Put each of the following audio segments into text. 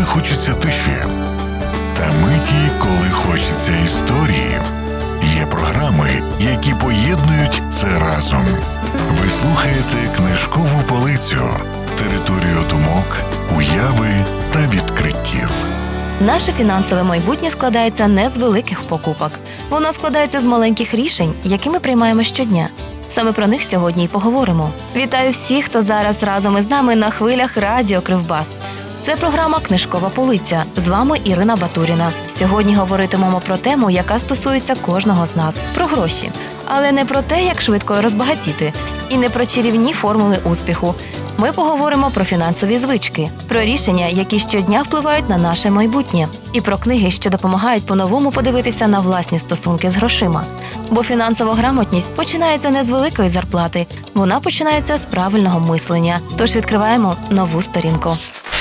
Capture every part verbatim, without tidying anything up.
хочеться тиші, та миті, коли хочеться історії. Є програми, які поєднують це разом. Ви слухаєте «Книжкову полицю» – територію думок, уяви та відкриттів. Наше фінансове майбутнє складається не з великих покупок. Воно складається з маленьких рішень, які ми приймаємо щодня. Саме про них сьогодні й поговоримо. Вітаю всіх, хто зараз разом із нами на хвилях Радіо Кривбас. Це програма «Книжкова полиця». З вами Ірина Батуріна. Сьогодні говоритимемо про тему, яка стосується кожного з нас – про гроші. Але не про те, як швидко розбагатіти, і не про чарівні формули успіху. Ми поговоримо про фінансові звички, про рішення, які щодня впливають на наше майбутнє, і про книги, що допомагають по-новому подивитися на власні стосунки з грошима. Бо фінансова грамотність починається не з великої зарплати, вона починається з правильного мислення. Тож відкриваємо нову сторінку.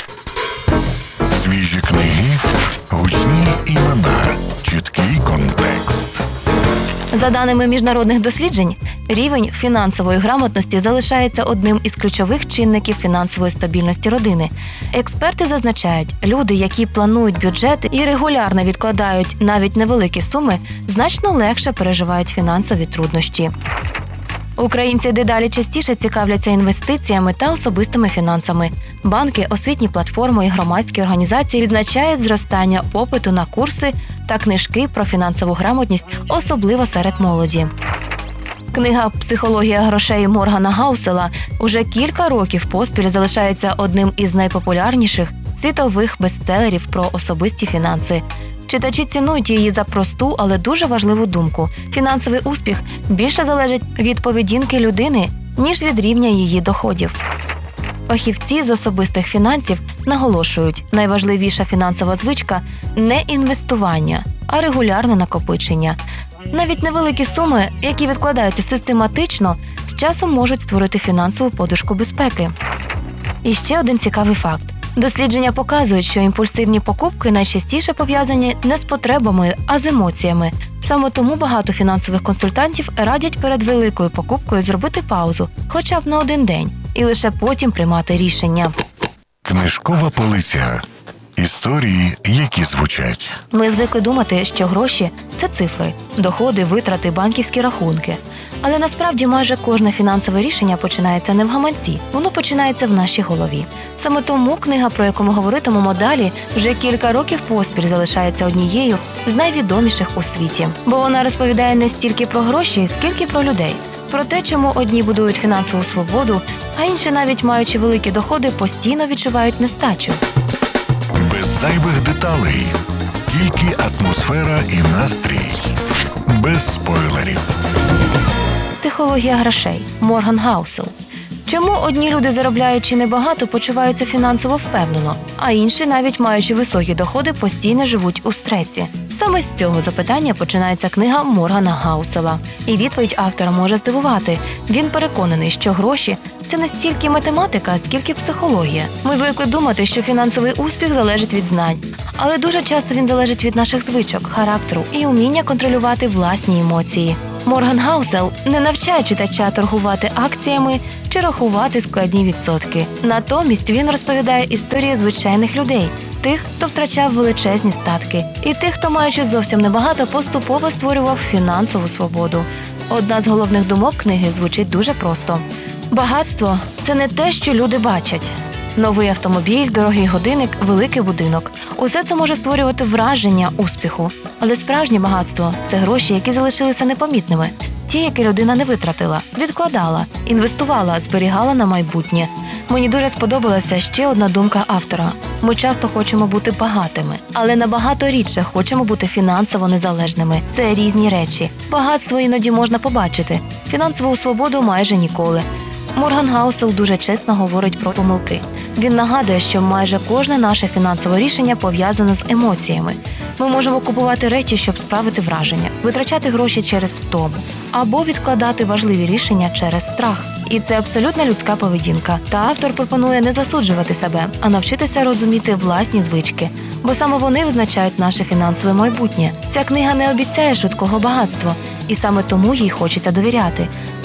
Свіжі книги, гучні імена, чіткий контекст. За даними міжнародних досліджень, рівень фінансової грамотності залишається одним із ключових чинників фінансової стабільності родини. Експерти зазначають, люди, які планують бюджет і регулярно відкладають навіть невеликі суми, значно легше переживають фінансові труднощі. Українці дедалі частіше цікавляться інвестиціями та особистими фінансами. Банки, освітні платформи і громадські організації відзначають зростання попиту на курси та книжки про фінансову грамотність, особливо серед молоді. Книга «Психологія грошей» Моргана Гаусела уже кілька років поспіль залишається одним із найпопулярніших світових бестселерів про особисті фінанси. Читачі цінують її за просту, але дуже важливу думку. Фінансовий успіх більше залежить від поведінки людини, ніж від рівня її доходів. Фахівці з особистих фінансів наголошують, найважливіша фінансова звичка – не інвестування, а регулярне накопичення. Навіть невеликі суми, які відкладаються систематично, з часом можуть створити фінансову подушку безпеки. І ще один цікавий факт. Дослідження показують, що імпульсивні покупки найчастіше пов'язані не з потребами, а з емоціями. Саме тому багато фінансових консультантів радять перед великою покупкою зробити паузу, хоча б на один день, і лише потім приймати рішення. Книжкова полиця. Історії, які звучать. Ми звикли думати, що гроші – це цифри, доходи, витрати, банківські рахунки. Але насправді майже кожне фінансове рішення починається не в гаманці, воно починається в нашій голові. Саме тому книга, про яку ми говоритимемо далі, вже кілька років поспіль залишається однією з найвідоміших у світі. Бо вона розповідає не стільки про гроші, скільки про людей. Про те, чому одні будують фінансову свободу, а інші, навіть маючи великі доходи, постійно відчувають нестачу. Без зайвих деталей. Тільки атмосфера і настрій. Без спойлерів. «Психологія грошей» Морган Гаусел. Чому одні люди, заробляючи небагато, почуваються фінансово впевнено, а інші, навіть маючи високі доходи, постійно живуть у стресі? Саме з цього запитання починається книга Моргана Гаусела. І відповідь автора може здивувати. Він переконаний, що гроші – це не стільки математика, скільки психологія. Ми звикли думати, що фінансовий успіх залежить від знань. Але дуже часто він залежить від наших звичок, характеру і уміння контролювати власні емоції. Морган Гаусел не навчає читача торгувати акціями чи рахувати складні відсотки. Натомість він розповідає історії звичайних людей, тих, хто втрачав величезні статки, і тих, хто, маючи зовсім небагато, поступово створював фінансову свободу. Одна з головних думок книги звучить дуже просто. Багатство – це не те, що люди бачать. Новий автомобіль, дорогий годинник, великий будинок – усе це може створювати враження успіху. Але справжнє багатство – це гроші, які залишилися непомітними. Ті, які людина не витратила, відкладала, інвестувала, зберігала на майбутнє. Мені дуже сподобалася ще одна думка автора. Ми часто хочемо бути багатими, але набагато рідше хочемо бути фінансово незалежними. Це різні речі. Багатство іноді можна побачити, фінансову свободу майже ніколи. Морган Гаусел дуже чесно говорить про помилки. Він нагадує, що майже кожне наше фінансове рішення пов'язане з емоціями. Ми можемо купувати речі, щоб справити враження, витрачати гроші через втому, або відкладати важливі рішення через страх. І це абсолютно людська поведінка. Та автор пропонує не засуджувати себе, а навчитися розуміти власні звички. Бо саме вони визначають наше фінансове майбутнє. Ця книга не обіцяє швидкого багатства. І саме тому їй хочеться довіряти.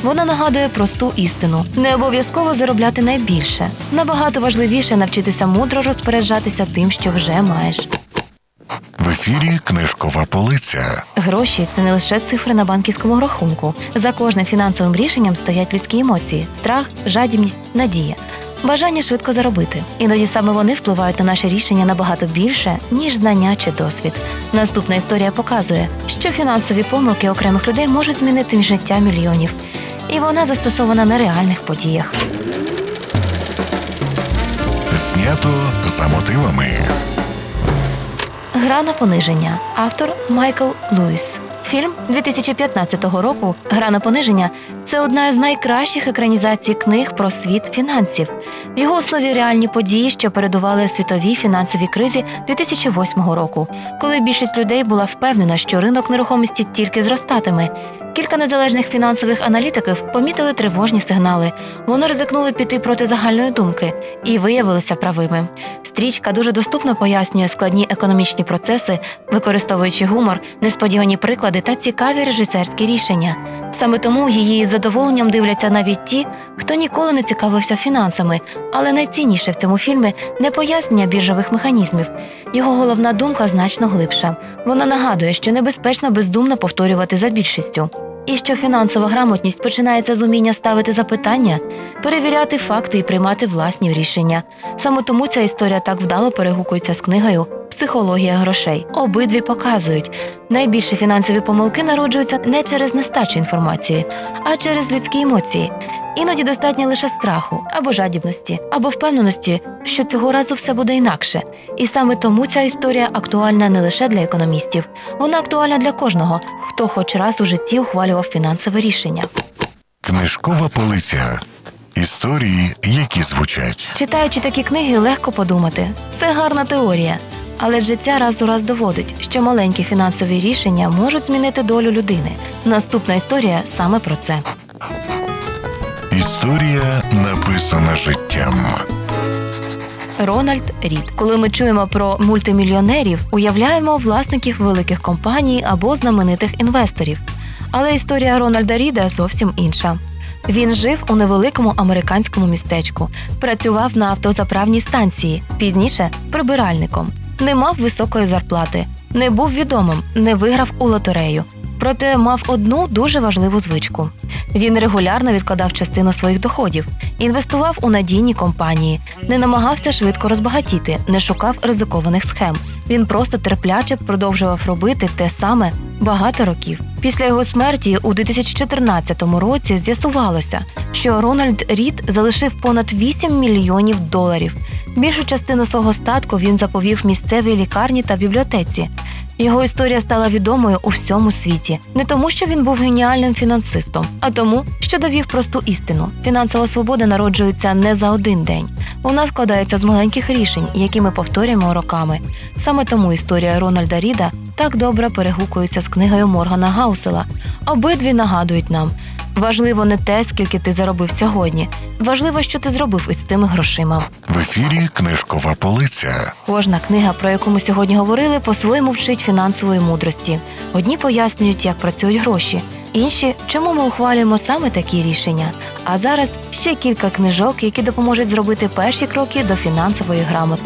Вона нагадує просту істину: не обов'язково заробляти найбільше. Набагато важливіше навчитися мудро розпоряджатися тим, що вже маєш. В ефірі книжкова полиця. Гроші – це не лише цифри на банківському рахунку. За кожним фінансовим рішенням стоять людські емоції – страх, жадібність, надія. Бажання швидко заробити. Іноді саме вони впливають на наше рішення набагато більше, ніж знання чи досвід. Наступна історія показує, що фінансові помилки окремих людей можуть змінити життя мільйонів. І вона застосована на реальних подіях. Знято за мотивами. «Гра на пониження». Автор Майкл Льюіс. Фільм дві тисячі п'ятнадцятого року «Гра на пониження» – це одна з найкращих екранізацій книг про світ фінансів. В його основі реальні події, що передували світовій фінансовій кризі дві тисячі восьмого року, коли більшість людей була впевнена, що ринок нерухомості тільки зростатиме. Кілька незалежних фінансових аналітиків помітили тривожні сигнали. Вони ризикнули піти проти загальної думки і виявилися правими. Стрічка дуже доступно пояснює складні економічні процеси, використовуючи гумор, несподівані приклади та цікаві режисерські рішення. Саме тому її із задоволенням дивляться навіть ті, хто ніколи не цікавився фінансами. Але найцінніше в цьому фільмі не пояснення біржових механізмів. Його головна думка значно глибша. Вона нагадує, що небезпечно бездумно повторювати за більшістю. І що фінансова грамотність починається з уміння ставити запитання, перевіряти факти і приймати власні рішення. Саме тому ця історія так вдало перегукується з книгою «Психологія грошей». Обидві показують, найбільші фінансові помилки народжуються не через нестачу інформації, а через людські емоції. Іноді достатньо лише страху, або жадібності, або впевненості, що цього разу все буде інакше. І саме тому ця історія актуальна не лише для економістів. Вона актуальна для кожного, хто хоч раз у житті ухвалював фінансове рішення. Книжкова полиця. Історії, які звучать. Читаючи такі книги, легко подумати – це гарна теорія. Але життя раз у раз доводить, що маленькі фінансові рішення можуть змінити долю людини. Наступна історія саме про це. Історія, написана життям. Рональд Рід. Коли ми чуємо про мультимільйонерів, уявляємо власників великих компаній або знаменитих інвесторів. Але історія Рональда Ріда зовсім інша. Він жив у невеликому американському містечку, працював на автозаправній станції, пізніше – прибиральником. Не мав високої зарплати, не був відомим, не виграв у лотерею. Проте мав одну дуже важливу звичку. Він регулярно відкладав частину своїх доходів, інвестував у надійні компанії, не намагався швидко розбагатіти, не шукав ризикованих схем. Він просто терпляче продовжував робити те саме багато років. Після його смерті у дві тисячі чотирнадцятому році з'ясувалося, що Рональд Рід залишив понад вісім мільйонів доларів. Більшу частину свого статку він заповів місцевій лікарні та бібліотеці. Його історія стала відомою у всьому світі. Не тому, що він був геніальним фінансистом, а тому, що довів просту істину. Фінансова свобода народжується не за один день. Вона складається з маленьких рішень, які ми повторюємо роками. Саме тому історія Рональда Ріда так добре перегукується з книгою Моргана Гаусела. Обидві нагадують нам – важливо не те, скільки ти заробив сьогодні. Важливо, що ти зробив із тими грошима. В ефірі книжкова полиця. Кожна книга, про яку ми сьогодні говорили, по-своєму вчить фінансової мудрості. Одні пояснюють, як працюють гроші, інші – чому ми ухвалюємо саме такі рішення. А зараз ще кілька книжок, які допоможуть зробити перші кроки до фінансової грамотності.